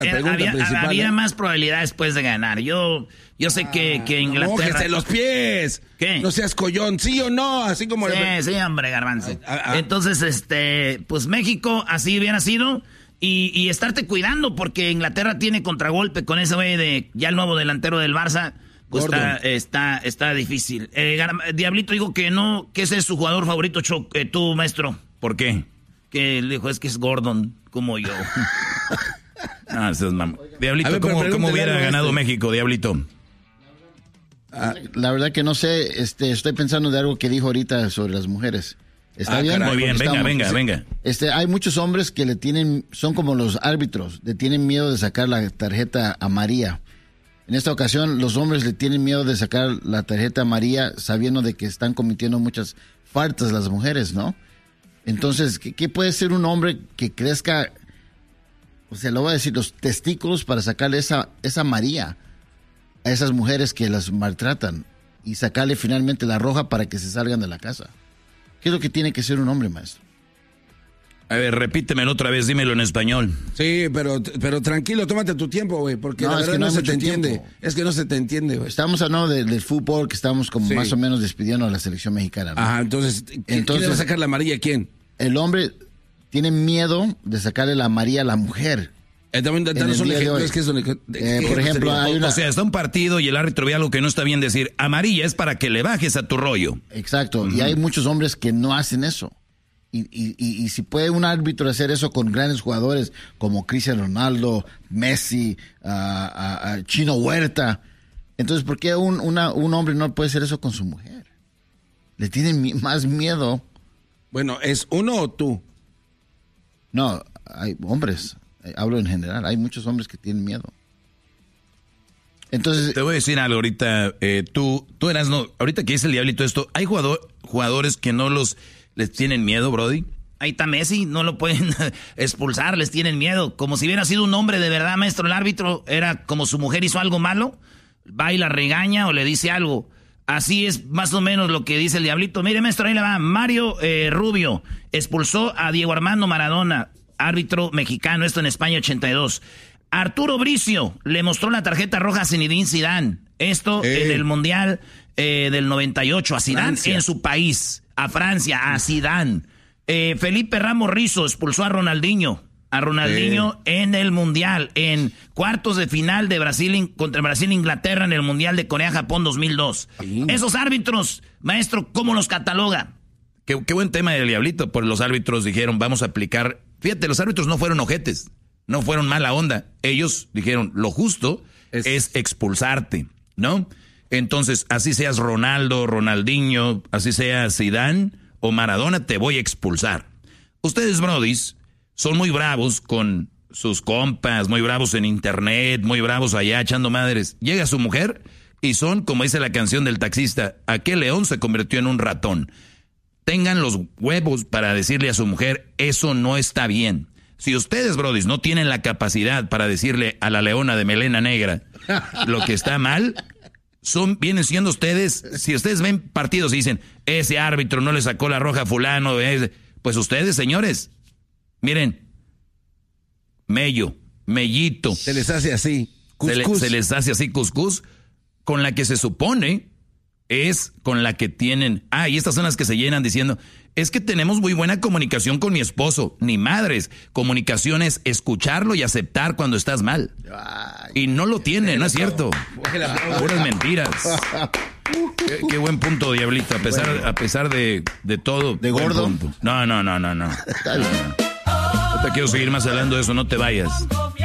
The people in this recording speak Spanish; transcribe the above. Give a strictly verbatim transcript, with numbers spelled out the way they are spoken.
era, había, había ¿eh? más probabilidades pues de ganar. Yo, yo sé ah, que, que Inglaterra... ¡Mójese los pies! ¿Qué? No seas collón, ¿sí o no? Así como... Sí, el... sí, hombre, garbanzo. Ah, ah, Entonces, este, pues México así hubiera sido... Y, y estarte cuidando porque Inglaterra tiene contragolpe con ese güey de ya el nuevo delantero del Barça. Pues está, está, está difícil. Eh, Diablito dijo que no, que ese es su jugador favorito, Cho, eh, tú, maestro. ¿Por qué? Que le dijo, es que es Gordon, como yo. Ah, eso es mam- Diablito, ver, ¿cómo, ¿cómo hubiera ganado este? México, Diablito? Ah, la verdad que no sé, este, estoy pensando de algo que dijo ahorita sobre las mujeres. ¿Está ah, bien? Muy bien, venga, estamos, venga, venga. Este, hay muchos hombres que le tienen, son como los árbitros, le tienen miedo de sacar la tarjeta amarilla. En esta ocasión, los hombres le tienen miedo de sacar la tarjeta amarilla sabiendo de que están cometiendo muchas faltas las mujeres, ¿no? Entonces, ¿qué, qué puede ser un hombre que crezca, o sea, lo voy a decir, los testículos para sacarle esa, esa amarilla a esas mujeres que las maltratan y sacarle finalmente la roja para que se salgan de la casa? ¿Qué es lo que tiene que ser un hombre, maestro? A ver, repítemelo otra vez, dímelo en español. Sí, pero, pero tranquilo, tómate tu tiempo, güey, porque no, la verdad que no, no se te entiende. Tiempo. Es que no se te entiende, güey. Estamos hablando de, del fútbol, que estamos como sí. más o menos despidiendo a la selección mexicana, ¿no? Ajá, entonces, ¿quién, entonces, ¿quién le va a sacar la amarilla a quién? El hombre tiene miedo de sacarle la amarilla a la mujer. Eh, también, danos un ejemplo, es que es un, eh, por ejemplo, hay una... O sea, está un partido y el árbitro ve algo que no está bien decir, amarilla es para que le bajes a tu rollo. Exacto, uh-huh. Y hay muchos hombres que no hacen eso. Y, y, y, y si puede un árbitro hacer eso con grandes jugadores como Cristiano Ronaldo, Messi, uh, uh, uh, Chino Huerta, entonces ¿por qué un, una, un hombre no puede hacer eso con su mujer? Le tienen mi- más miedo. Bueno, ¿es uno o tú? No, hay hombres, hablo en general, hay muchos hombres que tienen miedo. Entonces, te voy a decir algo ahorita, eh, tú, tú eras, no, ahorita que dice el Diablito esto, hay jugador, jugadores que no los, les tienen miedo, Brody. Ahí está Messi, no lo pueden expulsar, les tienen miedo. Como si hubiera sido un hombre de verdad, maestro, el árbitro era como su mujer hizo algo malo, va y la regaña o le dice algo. Así es más o menos lo que dice el Diablito. Mire, maestro, ahí le va. Mario eh, Rubio expulsó a Diego Armando Maradona, árbitro mexicano, esto en España ochenta y dos. Arturo Bricio le mostró la tarjeta roja a Zinedine Zidane. Esto eh. en el Mundial eh, del noventa y ocho. A Zidane Francia. En su país. A Francia, a Zidane. Eh, Felipe Ramos Rizo expulsó a Ronaldinho. A Ronaldinho eh. en el Mundial. En cuartos de final de Brasil contra Brasil e Inglaterra en el Mundial de Corea-Japón dos mil dos. Sí. Esos árbitros, maestro, ¿cómo los cataloga? Qué, qué buen tema del Diablito. Por los árbitros dijeron, vamos a aplicar... Fíjate, los árbitros no fueron ojetes. No fueron mala onda. Ellos dijeron, lo justo es, es expulsarte, ¿no? Entonces, así seas Ronaldo, Ronaldinho, así seas Zidane o Maradona, te voy a expulsar. Ustedes, brodis, son muy bravos con sus compas, muy bravos en internet, muy bravos allá echando madres. Llega su mujer y son, como dice la canción del taxista, aquel león se convirtió en un ratón. Tengan los huevos para decirle a su mujer, eso no está bien. Si ustedes, brodis, no tienen la capacidad para decirle a la leona de melena negra lo que está mal, son, vienen siendo ustedes, si ustedes ven partidos y dicen, ese árbitro no le sacó la roja a fulano, pues ustedes, señores, miren, mello, mellito. Se les hace así, cuscús. Se, le, se les hace así cuscús, con la que se supone es con la que tienen, ah, y estas son las que se llenan diciendo, es que tenemos muy buena comunicación con mi esposo. Ni madres, comunicación es escucharlo y aceptar cuando estás mal. Y no lo tiene, no es cierto. Puras mentiras. Qué, qué buen punto, Diablito, a pesar, bueno. a pesar de, de todo. ¿De gordo? No, no, no, no, no. no, no. No te quiero seguir más hablando de eso, no te vayas.